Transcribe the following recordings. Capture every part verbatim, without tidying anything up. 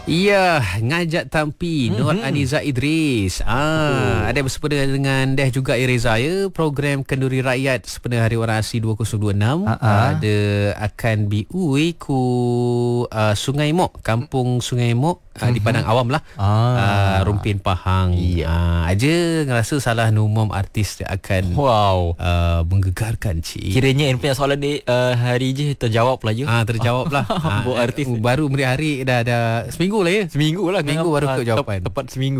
Ya, ngajak tampi mm-hmm. Nur Aniza Idris. Ah, oh. Ada bersempena dengan Deh juga Ireza ya. Program Kenduri Rakyat sempena Hari Orang Asli dua ribu dua puluh enam. Uh-huh. Ada akan biui ku uh, Sungai Mok, Kampung Sungai Mok. Uh, di Padang Awam lah, ah. uh, Rumpin Pahang. Iya. uh, Aja ngerasa salah numum artis dia akan wow uh, menggegarkan cik. Kiranya yang punya soalan ni uh, hari je terjawab lah je. Ah, terjawab lah. ah, Buat artis uh, baru beri hari dah ada seminggu lah ya. Seminggu lah. Seminggu baru ke jawapan. Tepat seminggu.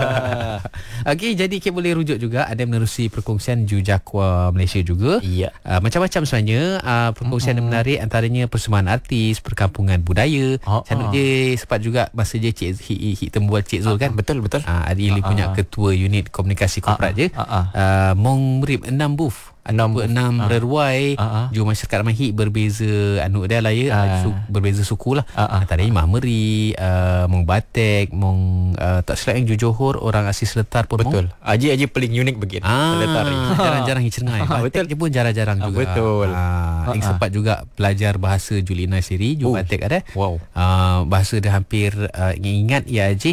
Okey, jadi kita boleh rujuk juga ada menerusi perkongsian Jujakwa Malaysia juga. Iya. Uh, macam-macam sebenarnya uh, perkongsian mm-hmm. menarik antaranya persembahan artis, perkampungan budaya. Oh, Cantik oh. je sempat juga masa je Cik Hik Hik Tembual Cik Zul kan. Betul betul. Ah, Adi Ili punya ketua unit komunikasi korporat je. Ah, Mong Merip enam booth. Enam, enam reruai juru masyarakat ramai hik berbeza anu dia lah ya, uh. su, berbeza suku lah. Uh-uh. Antaranya Mah Meri, uh, Mong Batek, Mong uh, tak silap yang Johor, orang asli Seletar pun. Betul. Aji aji paling unik begini. Ah, Seletar ni. Jarang-jarang Hicengai. Batek je pun jarang-jarang juga. Betul. Ah, yang sempat juga belajar bahasa Julina sendiri, Ju Batek ada. Wow. Ah, bahasa dia hampir uh, ingat ya Aji.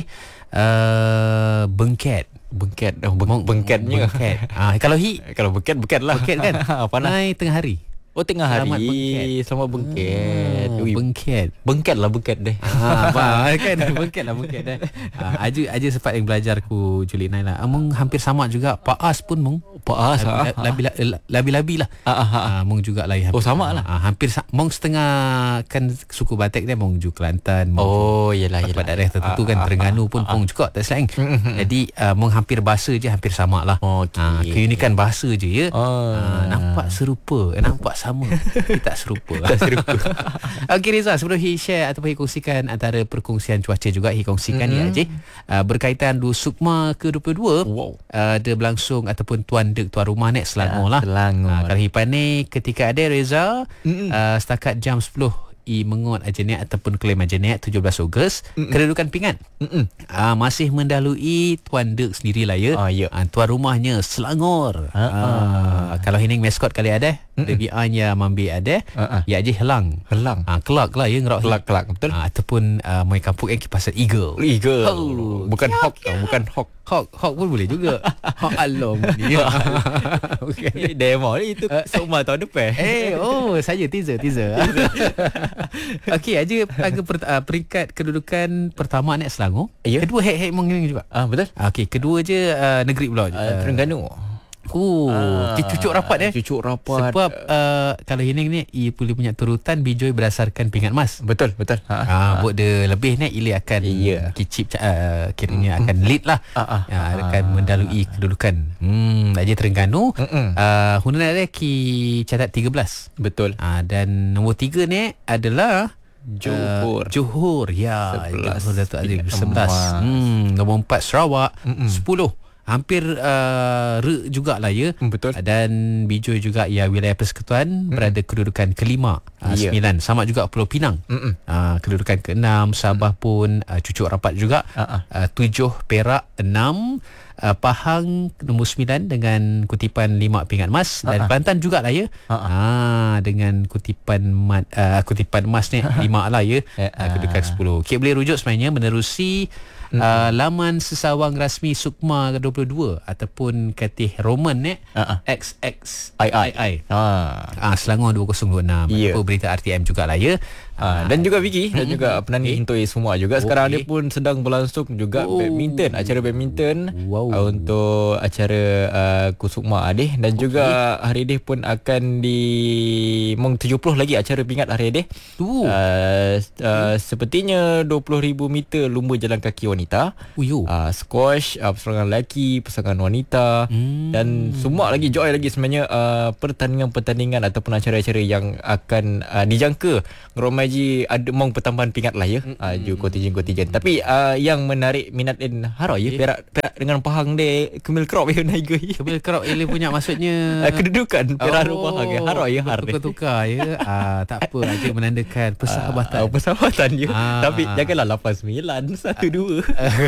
Uh, bengket Bengket oh, beng- Bengketnya bengket. ah, Kalau hi Kalau bengket Bengket lah. Bengket kan. Panai tengah hari. Oh tengah hari. Selamat bengket. Selamat bengket. Oh, bengket. Bengket lah bengket deh. Ha, kan bengket lah bengket deh. Ha, aja aja sempat yang belajar ku Julina lah. Among hampir sama juga. Pak As pun mong. Pak As labi-labi lah. Ha, mong juga lah. Oh sama lah. Ha, hampir mong setengah kan suku Batek dia mong ju Kelantan. Oh iyalah iyalah. Pada daerah tertentu kan Terengganu pun mong juga tak selain. Jadi mong hampir bahasa je hampir sama lah. Keunikan bahasa je ya. Nampak serupa. Nampak sama. Kita tak serupa. Tak serupa. Okey Reza, sebelum Hi share ataupun Hi kongsikan antara perkongsian cuaca juga Hi kongsikan mm-hmm. ya Ajih. Uh, berkaitan du Sukma ke dua puluh dua. Wow. Uh, dia berlangsung ataupun tuan dek tuan rumah ni Selangor ya, lah. Selangor. Uh, kalau Hi pandai ketika ada Reza mm-hmm. uh, setakat jam sepuluh I mengut Ajenek ataupun klaim Ajenek tujuh belas Ogos mm-mm. kedudukan pingat uh, masih mendahului tuan dek sendirilah ya. Oh, ya. Uh, tuan rumahnya Selangor. Uh, uh, kalau hining maskot kali ada D B I-nya Mambi ada uh-uh. ya je Helang. Helang. Ah uh, kelak lah ya ngerok kelak kelak betul. Uh, ataupun uh, mai kampung yang kipasan Eagle. Eagle. Oh, bukan kia, hawk kia. Tau, bukan hawk. Hawk hawk pun boleh juga. Hawk along dia. Okey. Demo ni itu Sukma tahun depan. Eh oh saja teaser teaser. Okey aja pada per, uh, peringkat kedudukan pertama ni Selangor. Ya? Kedua hek-hek mengenai juga. Ah betul. Okey kedua je uh, negeri pula. Uh, Terengganu. Oh, ah, cucuk rapat eh. Cucuk rapat. Sebab uh, kalau hining ni ia boleh punya turutan Bijoy berdasarkan pingat emas. Betul, betul. Ha, ha. Buat dia lebih ni ia akan yeah. kicip uh, kiranya mm. akan lead lah. Ha, ha. Ya, akan ha. mendalui kedudukan. Hmm, aja Terengganu. Uh, Hunan ada ki catat tiga belas. Betul. Uh, dan nombor tiga ni adalah Johor. Uh, Johor. Ya, Johor Datuk Aziz sebelas. Hmm, nombor empat Sarawak Mm-mm. sepuluh. Hampir uh, re jugalah ya. Betul. Dan Bijoy juga ya wilayah persekutuan mm. berada kedudukan kelima uh, yeah. sembilan. Sama juga Pulau Pinang uh, kedudukan keenam. Sabah mm. pun uh, cucuk rapat juga. Uh-uh. Uh, tujuh Perak enam. Uh, Pahang nombor sembilan dengan kutipan lima pingat emas. Dan uh-huh. Kelantan jugalah ya. Uh-huh. Ha, dengan kutipan mat, uh, kutipan emas ni lima lah ya. Uh, kedudukan sepuluh. Kita boleh rujuk sebenarnya menerusi Uh, laman sesawang rasmi Sukma dua puluh dua ataupun katih Roman ni uh-uh. X X I I ah uh, Selangor dua ribu dua puluh enam yeah. Apa berita R T M jugalah ya. Uh, dan juga Vicky dan juga penani okay. Hintoi semua juga sekarang okay. Dia pun sedang berlangsung juga oh. badminton, acara badminton wow. uh, untuk acara uh, Kusukma Adeh dan okay. juga hari ini pun akan di mong tujuh puluh lagi acara pingat hari ini. Uh, uh, uh, sepertinya dua puluh ribu meter lumba jalan kaki wanita. Uh, squash, uh, pasangan lelaki, pasangan wanita hmm. dan semua lagi joy lagi sebenarnya uh, pertandingan-pertandingan ataupun acara-acara yang akan uh, dijangka ngeromai Ji ada mong pertambahan pingat lah ya. Mm-hmm. Uh, ju kontijen-kontijen. Tapi uh, yang menarik minat dan harap ya Perak Perak dengan Pahang dia Kemil Krop ya naik goi. Kemil Krop ele punya maksudnya uh, kedudukan Perak oh, Pahang ya. Harap ya har. Tukar-tukar ya. Ah tak apa aja menandakan persahabatan. Uh, uh, persahabatan ya. Ah, Tapi ah. janganlah lapan sembilan satu dua.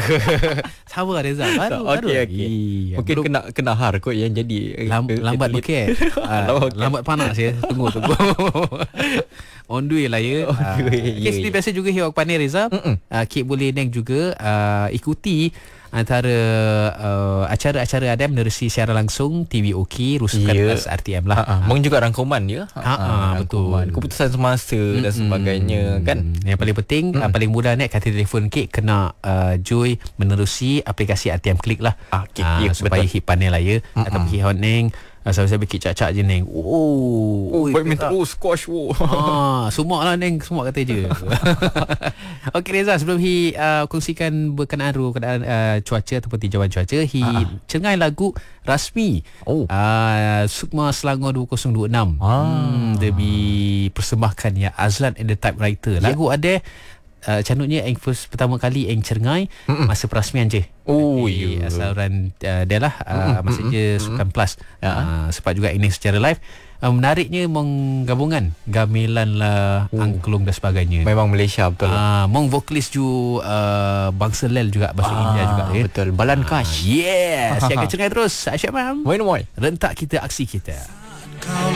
Sabar Reza baru baru. Okey okey. Mungkin belum, kena kena har kot yang jadi lam, lambat bukit. uh, lambat panas ya. Tunggu tunggu. On the way lah ya. On the way. Okay, seperti biasa juga Hiwak Pandai Reza. uh, Kek boleh neng juga uh, ikuti antara uh, acara-acara ada menerusi secara langsung T V O K Rusukan yeah. Plus R T M lah. Ha, ha. Mung juga rangkuman dia. Ha, ha, betul. Keputusan semasa mm-hmm. dan sebagainya kan. Yang paling penting mm. uh, paling mudah ni kata telefon Kek kena uh, join menerusi aplikasi R T M Klik lah. Ah, okay. uh, yeah, supaya betul. hit panel lah ya. Mm-hmm. Ataupun hit hot neng. Sampai-sampai Kek cak-cak je neng. Oh, oh badminton, oh squash, oh. Ah, semua lah neng, semua kata je. Okey Reza, sebelum Hi uh, kongsikan berkenaan keadaan uh, cuaca ataupun tinjauan cuaca, Hi ah. cengai lagu rasmi oh. uh, Sukma Selangor dua ribu dua puluh enam. Ah. Hmm, dia dipersembahkan ya Azlan and the Typewriter. Lagu yeah. ada Uh, canutnya yang first pertama kali yang cengai Mm-mm. masa perasmian je. Oh ya. Yeah. Saluran uh, dia lah uh, masa je Sukan Plus. Uh, uh, sebab juga ini secara live. Uh, menariknya menggabungan gamelan lah, oh. angklung dan sebagainya. Memang Malaysia betul. Ah, uh, mong vokalis ju uh, bangsa Lel juga bahasa ah, India juga ya. Betul. Balan Kash. Uh, yes. Siaga cengai terus. Asyik mam. Moin moin. Rentak kita, aksi kita.